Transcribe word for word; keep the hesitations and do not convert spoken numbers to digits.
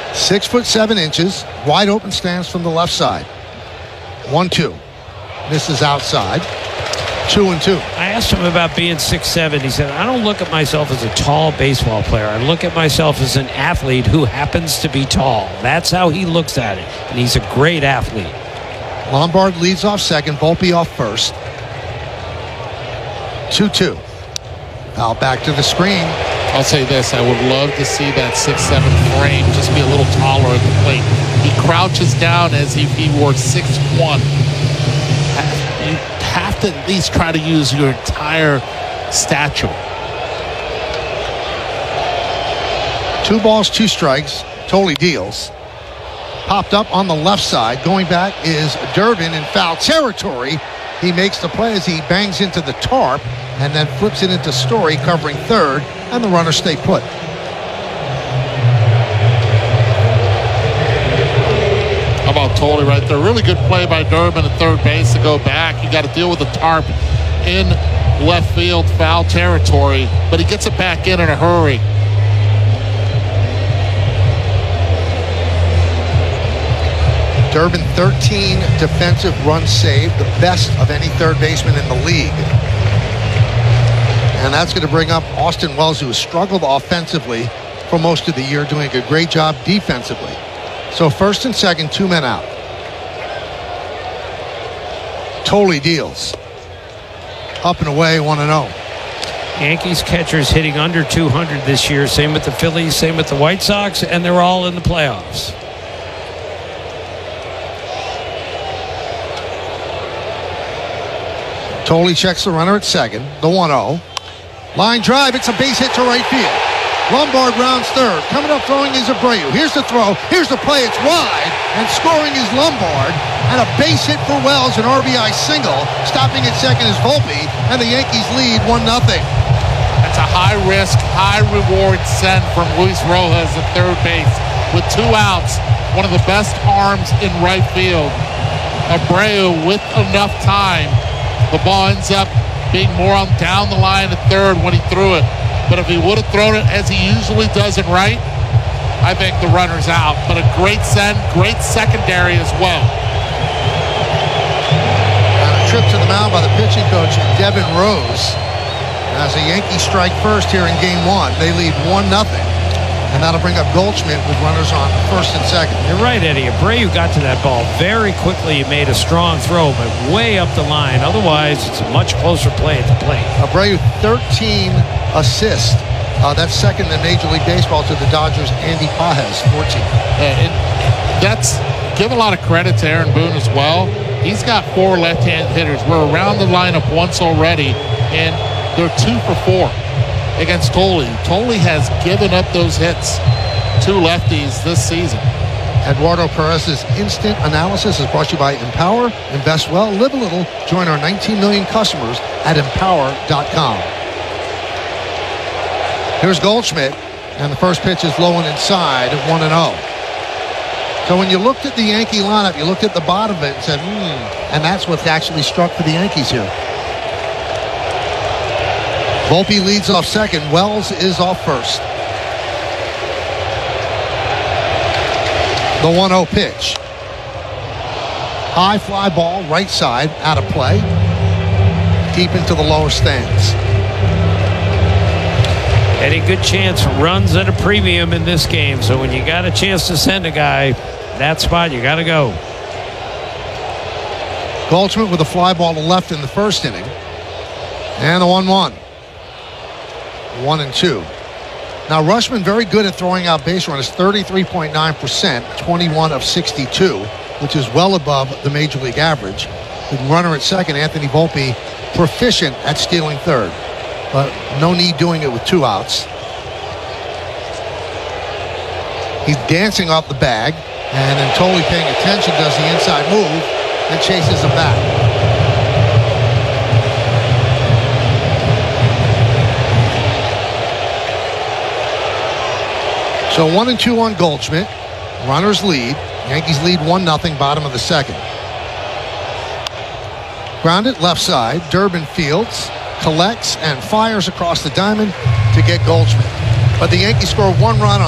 Six foot seven inches, wide open stance from the left side. One, two. Misses outside. Two and two. I asked him about being six seven. He said, I don't look at myself as a tall baseball player. I look at myself as an athlete who happens to be tall. That's how he looks at it. And he's a great athlete. Lombard leads off second, Volpe off first. two two. Foul back to the screen. I'll say this, I would love to see that six seven frame just be a little taller at the plate. He crouches down as if he were six one. You have to at least try to use your entire stature. Two balls, two strikes. Totally deals. Popped up on the left side. Going back is Durbin in foul territory. He makes the play as he bangs into the tarp and then flips it into Story covering third, and the runners stay put. How about Tolley right there? Really good play by Durbin at third base to go back. You got to deal with the tarp in left field, foul territory, but he gets it back in in a hurry. Durbin, thirteen defensive runs saved, the best of any third baseman in the league. And that's going to bring up Austin Wells, who has struggled offensively for most of the year, doing a great job defensively. So first and second, two men out. Tolley deals. Up and away, one and oh. Yankees catchers hitting under two hundred this year. Same with the Phillies, same with the White Sox, and they're all in the playoffs. Tolley checks the runner at second, the one oh. Line drive, it's a base hit to right field. Lombard rounds third. Coming up throwing is Abreu. Here's the throw, here's the play, it's wide, and scoring is Lombard. And a base hit for Wells, an R B I single. Stopping at second is Volpe, and the Yankees lead one nothing. That's a high-risk, high-reward send from Luis Rojas at third base. With two outs, one of the best arms in right field. Abreu with enough time. The ball ends up being more on down the line at third when he threw it. But if he would have thrown it as he usually does it right, I think the runner's out. But a great send, great secondary as well. On a trip to the mound by the pitching coach, Devin Rose. As the Yankees strike first here in game one, they lead one nothing. And that'll bring up Goldschmidt with runners on first and second. You're right, Eddie. Abreu got to that ball very quickly. He made a strong throw, but way up the line. Otherwise, it's a much closer play at the plate. Abreu, thirteen assists. Uh, that's second in Major League Baseball to the Dodgers' Andy Pages, fourteen. Uh, and that's give a lot of credit to Aaron Boone as well. He's got four left-hand hitters. We're around the lineup once already, and they're two for four against Tolley. Tolley has given up those hits to lefties this season. Eduardo Perez's instant analysis is brought to you by Empower. Invest well, live a little. Join our nineteen million customers at empower dot com. Here's Goldschmidt, and the first pitch is low and inside at one and oh. So when you looked at the Yankee lineup, you looked at the bottom of it and said, hmm, and that's what's actually struck for the Yankees here. Volpe leads off second. Wells is off first. The one oh pitch. High fly ball, right side, out of play. Deep into the lower stands. Any good chance runs at a premium in this game. So when you got a chance to send a guy that spot, you got to go. Goldschmidt with a fly ball to left in the first inning. And the one one. One and two. Now, Rushman very good at throwing out base runners, thirty-three point nine percent, twenty-one of sixty-two, which is well above the Major League average. The runner at second, Anthony Volpe, proficient at stealing third, but no need doing it with two outs. He's dancing off the bag, and then totally paying attention, does the inside move, and chases him back. So one and two on Goldschmidt. Runners lead. Yankees lead one nothing, bottom of the second. Grounded left side. Durbin fields, collects, and fires across the diamond to get Goldschmidt. But the Yankees score one run on